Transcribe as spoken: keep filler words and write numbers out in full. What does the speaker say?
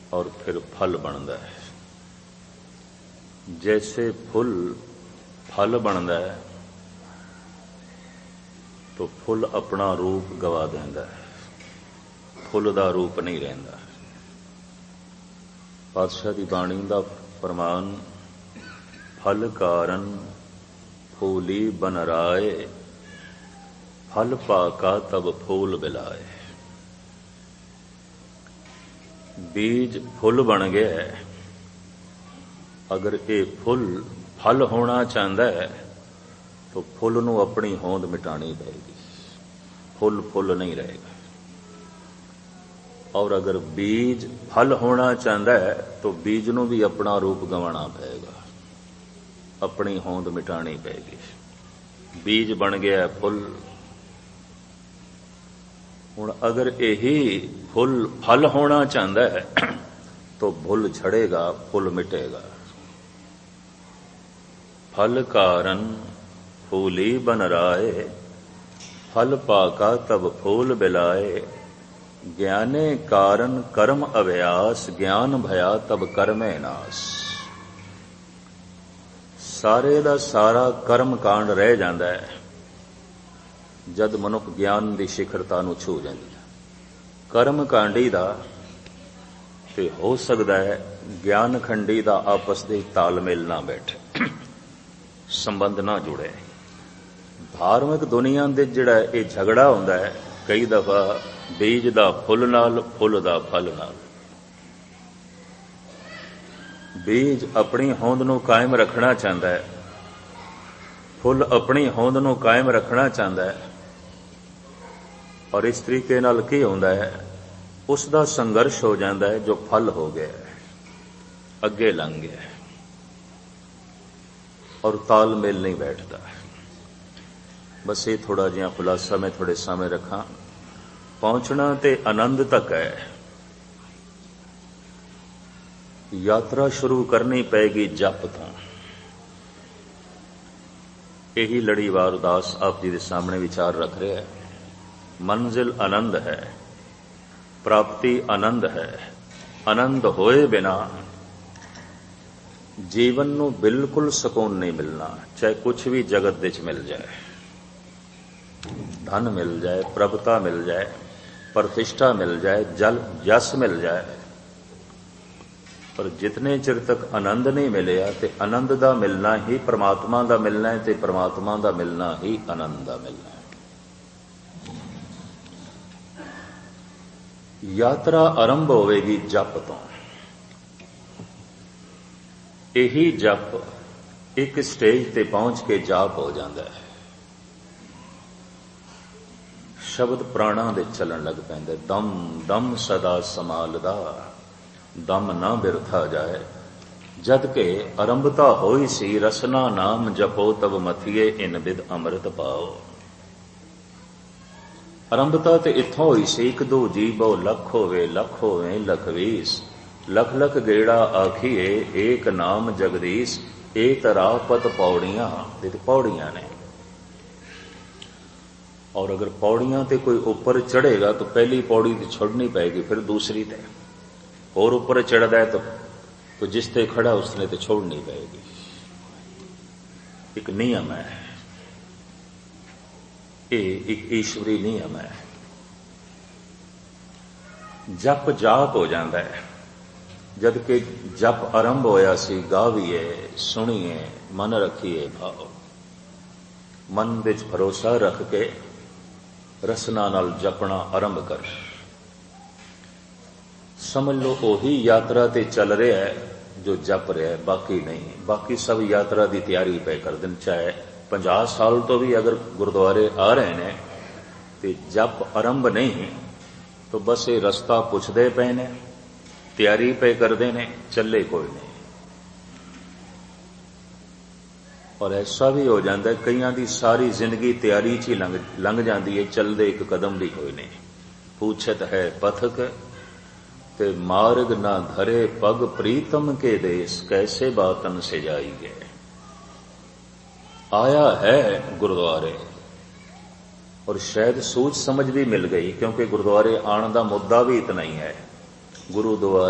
और फिर फल बनता है। जैसे फुल फल बनता है तो फुल अपना रूप गवा देंदा है, फुल दा रूप नहीं रहिंदा। पातशाह दी बाणी दा फरमान, फल कारण फूली बन राए, फल पाका तब फूल बिलाए। बीज फुल बन गया है, अगर ये फुल फल होना चाहता है तो फुल नूं अपनी होंद मिटानी पड़ेगी, फुल फुल नहीं रहेगा। और अगर बीज फल होना चाहता है तो बीज नूं भी अपना रूप गंवाना पड़ेगा, अपनी होंद मिटानी पड़ेगी। बीज बन गया फुल, हुण अगर यही फुल फल होना चाहता है तो भुल झड़ेगा, फुल मिटेगा। फल कारण फूली बन राए, फल पाका तब फूल बिलाए। ज्ञाने कारण कर्म अभ्यास, ज्ञान भया तब कर्मे नास। सारे दा सारा कर्म कांड रह जाता है जद मनुख ज्ञान की शिखरता नूं छू जांदी है। कर्म कांडी दा ते हो सकता है ज्ञान खंडी दा आपस दे तालमेल ना बैठे, संबंध ना जुड़े। धार्मिक दुनिया दे जिहड़ा ये झगड़ा हुंदा है कई दफा बीज दा फुल नाल, फुल दा फल नाल। बीज अपनी होंद नूं कायम रखना चाहता है, फुल अपनी होंद नूं कायम रखना चाहता है, और इस तरीके नाल की होंदा है उसका संघर्ष हो जाता है। जो फल हो गया है, अगे लंघ गया है और तालमेल नहीं बैठता। बस ये थोड़ा जिहा खुलासा मैं थोड़े सामने रखा। पहुंचना ते आनंद तक है, यात्रा शुरू करनी पैगी जप तो। यही लड़ीवार उदास आप जी के सामने विचार रख रहे हैं। मंजिल आनंद है, प्राप्ति आनंद है। आनंद होए बिना जीवन नूं बिल्कुल सुकून नहीं मिलना, चाहे कुछ भी जगत विच मिल जाए, धन मिल जाए, प्रभुता मिल जाए, प्रतिष्ठा मिल जाए, जल जस मिल जाए, पर जितने चिर तक आनंद नहीं मिलिया ते आनंद दा मिलना ही परमात्मा दा मिलना है, ते परमात्मा दा मिलना ही आनंद दा मिलना है। यात्रा आरंभ होवेगी जप तो। यही जप एक स्टेज ते पहुंच के जाप हो जाता है। शब्द प्राणा दे चलन लग पैंदे, दम दम सदा समालदा, दम ना बिरथा जाए। जद के आरंभता होई सी, रसना नाम जपो तब मथिए इन विद अमृत पाओ। आरंभता ते इत्थों होई सी, एक दो जीवो लख होवे, लख होवे लख वीस, लख लख गेड़ा आखिए एक नाम जगदीश। एक रापत पौड़ियां, ये पौड़ियां ने, और अगर पौड़ियां ते कोई ऊपर चढ़ेगा तो पहली पौड़ी तो छोड़नी पड़ेगी, फिर दूसरी ते और ऊपर चढ़ता है तो, तो जिस ते खड़ा उसने तो छोड़नी पड़ेगी। एक नियम है, ये एक ईश्वरी नियम है। जप जाप हो जाता है। जद के जप आरंभ होया सी, गावीए सुनिए मन रखिए भाव। मन विच भरोसा रख के रसना नाल जपना आरंभ कर। समझ लो ओही यात्रा ते चल रहा है जो जप रहा है, बाकी नहीं। बाकी सब यात्रा की तैयारी पे कर दिन। चाहे पचास साल तो भी अगर गुरुद्वारे आ रहे हैं तो जप आरंभ नहीं तो बस ये रस्ता पुछदे पे ने, तैयारी पे करते ने, चले कोई नहीं। और ऐसा भी हो जाता है कईयां दी सारी जिंदगी तैयारी च ही लंघ लंघ जाती है, चलते एक कदम भी कोई नहीं। पूछत है पथक ते मार्ग ना धरे पग, प्रीतम के देश कैसे बातन से जाइए। आया है गुरुद्वारे और शायद सोच समझ भी मिल गई, क्योंकि गुरुद्वारे आने का मुद्दा भी इतना ही है। गुरुद्वारे